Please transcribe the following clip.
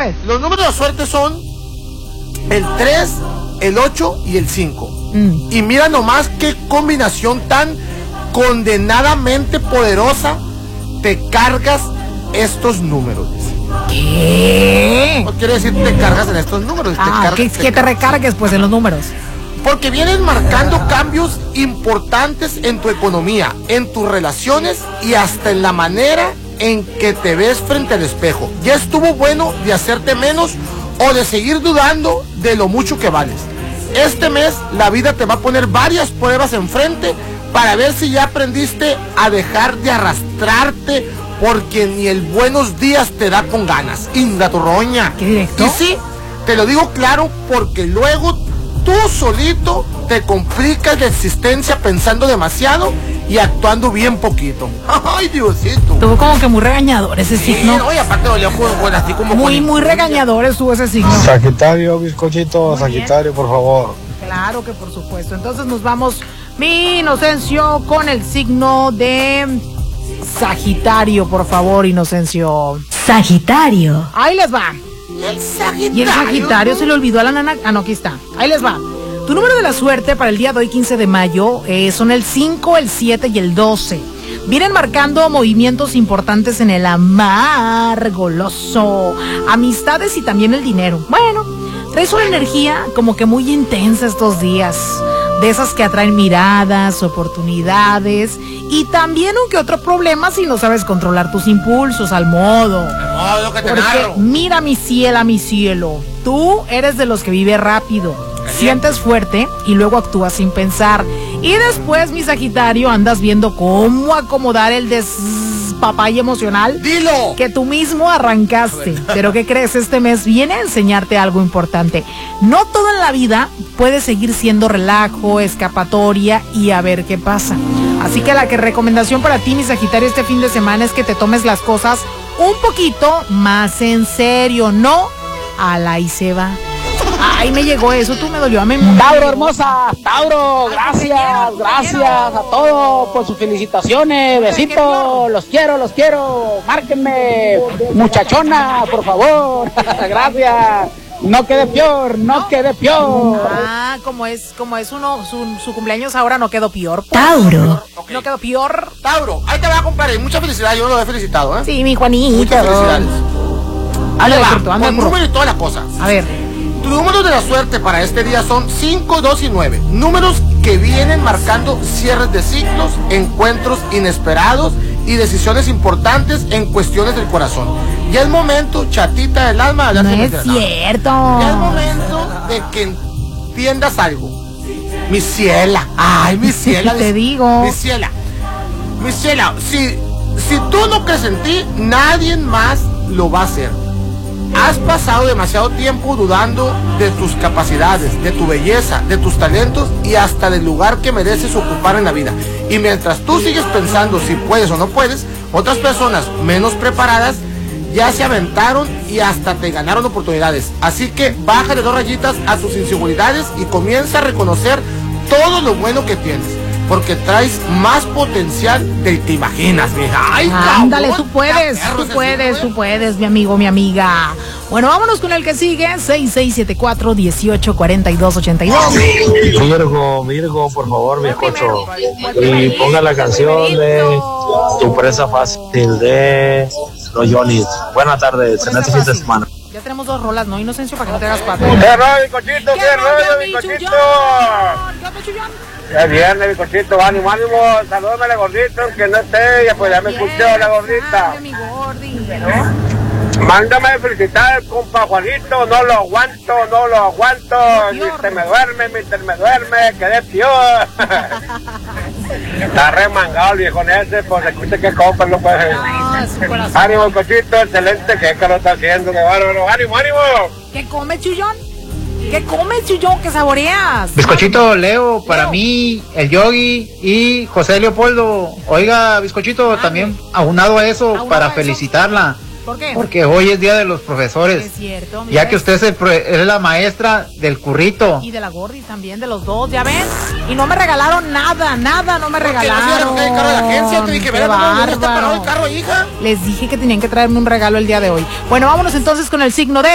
ver. Los números de la suerte son el 3, el 8 y el 5. Y mira nomás qué combinación tan condenadamente poderosa te cargas estos números. ¿Qué? No quiere decir te cargas en estos números. Que te recargues pues en los números. Porque vienen marcando cambios importantes en tu economía, en tus relaciones y hasta en la manera en que te ves frente al espejo. Ya estuvo bueno de hacerte menos o de seguir dudando de lo mucho que vales. Este mes la vida te va a poner varias pruebas enfrente para ver si ya aprendiste a dejar de arrastrarte porque ni el buenos días te da con ganas. Inga tu roña. ¿Qué directo? Y sí, te lo digo claro porque luego tú solito te complicas la existencia pensando demasiado y actuando bien poquito. Ay, Diosito. Estuvo como que muy regañador ese signo. Sí, no, y aparte dolió así como... Muy regañador estuvo ese signo. Sagitario, bizcochito, Sagitario, por favor. Claro que por supuesto. Entonces nos vamos, mi Inocencio, con el signo de Sagitario, por favor, Inocencio. Sagitario. Ahí les va. El Sagitario. Y el Sagitario se le olvidó a la nana. Ah, no, aquí está. Ahí les va. Tu número de la suerte para el día de hoy, 15 de mayo, son el 5, el 7 y el 12. Vienen marcando movimientos importantes en el amar goloso, amistades y también el dinero. Bueno, traes una energía como que muy intensa estos días, de esas que atraen miradas, oportunidades y también un que otro problema si no sabes controlar tus impulsos al modo. Que te Porque narro. mira mi cielo, tú eres de los que vive rápido, sientes fuerte y luego actúas sin pensar. Y después, mi Sagitario, andas viendo cómo acomodar el despapay emocional. ¡Dilo! Que tú mismo arrancaste. Pero ¿qué crees? Este mes viene a enseñarte algo importante. No todo en la vida puede seguir siendo relajo, escapatoria y a ver qué pasa. Así que la recomendación para ti, mi Sagitario, este fin de semana es que te tomes las cosas un poquito más en serio. No a la y se va. Ay, me llegó eso, tú me dolió a mí. Tauro, hermosa, Tauro, gracias a todos por sus felicitaciones, besitos, los quiero, márquenme, muchachona, por favor, gracias, no quede peor. Ah, como es uno, su cumpleaños ahora no quedó peor. Pues. Tauro. Okay. No quedó peor. Tauro, ahí te va a compadre, muchas felicidades, yo no lo he felicitado, ¿eh? Sí, mi Juanito. Muchas felicidades. Ahí Ándale, va, Curto, ándale, con Curto. número y todas las cosas. A ver. Tus números de la suerte para este día son 5, 2 y 9. Números que vienen marcando cierres de ciclos, encuentros inesperados y decisiones importantes en cuestiones del corazón. Ya es momento, chatita del alma, de No hablar es cierto. Ya es momento de que entiendas algo. Mi ciela. Ay, mi ciela. Te digo. Mi ciela. Mi ciela, si tú no crees en ti, nadie más lo va a hacer. Has pasado demasiado tiempo dudando de tus capacidades, de tu belleza, de tus talentos y hasta del lugar que mereces ocupar en la vida. Y mientras tú sigues pensando si puedes o no puedes, otras personas menos preparadas ya se aventaron y hasta te ganaron oportunidades. Así que bájale 2 rayitas a tus inseguridades y comienza a reconocer todo lo bueno que tienes. Porque traes más potencial del que te imaginas, mija. ¡Ay, ándale, cabrón! tú puedes, mi amigo, mi amiga. Bueno, vámonos con el que sigue, 6674-1842-82. Virgo, por favor, bizcocho. Y ponga la canción de Tu presa fácil de los Johnny's. Buenas tardes, en este fin de semana. Ya tenemos 2 rolas, ¿no, Inocencio? Para que no te hagas pato. ¡Qué rollo, bizcochito! ¡Qué rollo, bizcochito! Ya viernes, bizcochito, ánimo, salúdame a la gordita, aunque no esté, pues ya me escuchó la gordita. Mi gordi. Mándame a felicitar al compa Juanito, no lo aguanto, mister me duerme, quedé peor. Está remangado el viejón ese, pues escucha que compa no puede. Ánimo, bizcochito, excelente, que lo está haciendo, qué bárbaro, ánimo. ¿Qué come, Chullón? ¿Qué comes, Chullón? ¿Qué saboreas? Bizcochito, Leo, para mí, el Yogi y José Leopoldo. Oiga, bizcochito, también aunado a eso, para felicitarla. ¿Por qué? Porque hoy es Día de los Profesores. Es cierto. Ya que usted es la maestra del currito. Y de la Gordi también, de los dos, ¿ya ven? Y no me regalaron nada, no me regalaron. ¿Por qué no el carro de la agencia? Te dije, Qué ¿dónde está bárbaro. parado el carro, hija? Les dije que tenían que traerme un regalo el día de hoy. Bueno, vámonos entonces con el signo de